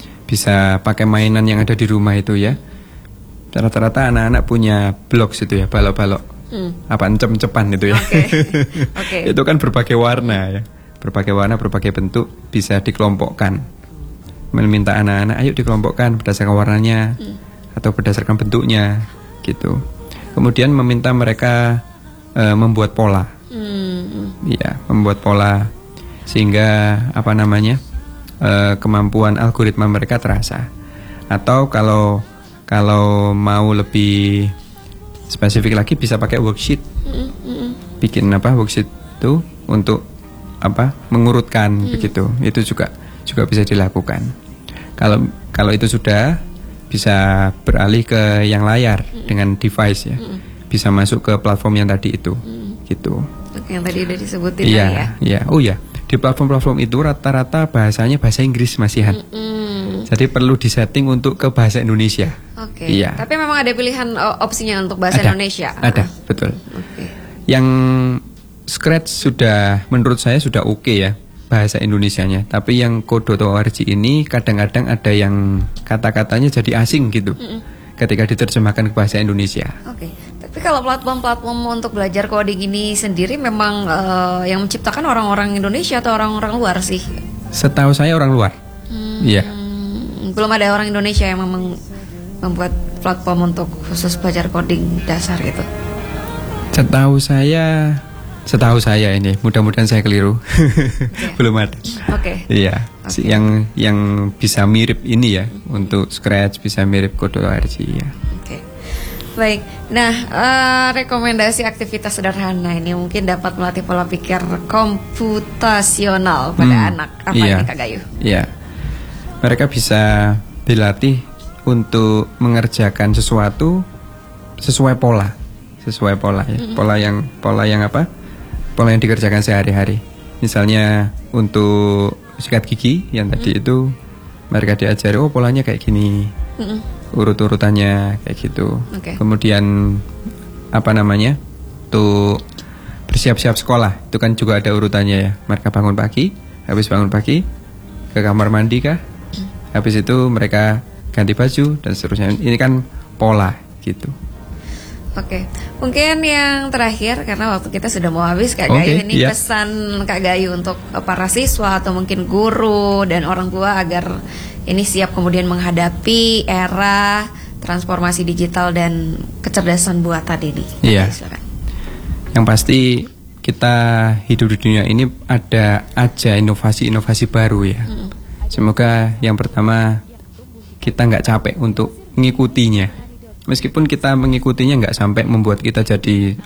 bisa pakai mainan yang ada di rumah itu ya. Rata-rata anak-anak punya blocks itu ya, balok-balok, hmm. apa encep-encepan itu ya. Okay. Okay. Itu kan berbagai warna ya, berbagai warna, berbagai bentuk, bisa dikelompokkan. Meminta anak-anak, ayo dikelompokkan berdasarkan warnanya hmm. atau berdasarkan bentuknya, gitu. Kemudian meminta mereka uh, membuat pola, hmm. ya, membuat pola sehingga apa namanya uh, kemampuan algoritma mereka terasa. Atau kalau Kalau mau lebih spesifik lagi bisa pakai worksheet, mm-hmm. bikin apa worksheet itu untuk apa mengurutkan mm. begitu, itu juga juga bisa dilakukan. Kalau kalau itu sudah bisa beralih ke yang layar mm. dengan device ya, mm. bisa masuk ke platform yang tadi itu, mm. gitu. Yang tadi udah disebutin ya, ya. Iya, oh ya, di platform-platform itu rata-rata bahasanya bahasa Inggris masihan. Mm-hmm. Jadi perlu disetting untuk ke bahasa Indonesia. Oke. Okay. Iya. Tapi memang ada pilihan opsinya untuk bahasa ada, Indonesia. Ada, betul. Okay. Yang Scratch sudah, menurut saya sudah oke okay ya bahasa Indonesianya. Tapi yang Kodo dot org ini kadang-kadang ada yang kata-katanya jadi asing gitu. Mm-mm. Ketika diterjemahkan ke bahasa Indonesia. Oke. Okay. Tapi kalau platform-platform untuk belajar coding ini sendiri memang uh, yang menciptakan orang-orang Indonesia atau orang-orang luar sih? Setahu saya orang luar. Iya. Hmm. Belum ada orang Indonesia yang memang membuat platform untuk khusus belajar coding dasar gitu. Setahu saya, setahu saya ini, mudah-mudahan saya keliru. Okay. Belum ada. Oke. Okay. Iya. Okay. Yang yang bisa mirip ini ya, mm-hmm. untuk Scratch bisa mirip Kodo dot org ya. Oke. Okay. Baik. Nah, uh, rekomendasi aktivitas sederhana ini mungkin dapat melatih pola pikir komputasional pada hmm, anak. Apa iya, ini Kak Gayu? Iya. Mereka bisa dilatih untuk mengerjakan sesuatu sesuai pola, sesuai pola ya, mm-hmm. pola yang pola yang apa? Pola yang dikerjakan sehari-hari. Misalnya untuk sikat gigi yang tadi mm-hmm. itu mereka diajari oh polanya kayak gini, mm-hmm. urut-urutannya kayak gitu. Okay. Kemudian apa namanya? Tuh bersiap-siap sekolah itu kan juga ada urutannya ya. Mereka bangun pagi, habis bangun pagi ke kamar mandi kah? Habis itu mereka ganti baju dan seterusnya. Ini kan pola gitu. Oke, mungkin yang terakhir karena waktu kita sudah mau habis Kak okay, Gayu, ini yeah. pesan Kak Gayu untuk para siswa atau mungkin guru dan orang tua agar ini siap kemudian menghadapi era transformasi digital dan kecerdasan buatan ini. Iya. Yeah. Yang pasti kita hidup di dunia ini ada aja inovasi-inovasi baru ya. Hmm. Semoga yang pertama kita nggak capek untuk mengikutinya. Meskipun kita mengikutinya nggak sampai membuat kita jadi